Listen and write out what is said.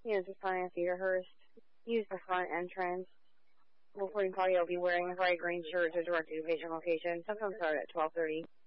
Units responding to Cedarhurst. Use the front entrance. Reporting party will be wearing a bright green shirt to direct you to patient location. Sometimes start at 12:30.